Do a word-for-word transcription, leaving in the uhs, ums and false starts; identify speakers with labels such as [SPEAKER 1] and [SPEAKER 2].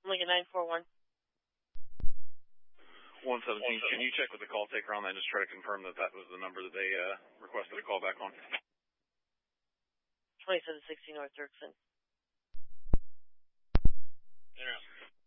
[SPEAKER 1] Lincoln nine four one.
[SPEAKER 2] one seventeen, can you check with the call taker on that and just try to confirm that that was the number that they uh, requested a call back on?
[SPEAKER 1] twenty-seven sixty North Dirksen.
[SPEAKER 2] Interesting.